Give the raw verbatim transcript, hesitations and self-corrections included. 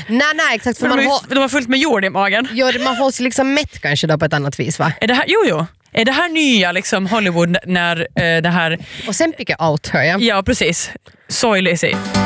Nej, nej, exakt. För För man de, hå- är, de har fullt med jord i magen. ja, man hålls liksom mätt kanske då på ett annat vis, va? Är det här, jo, jo. Är det här nya liksom, Hollywood när eh, det här... Och sen pick out, hör jag. Ja, precis. Soy Lizzy.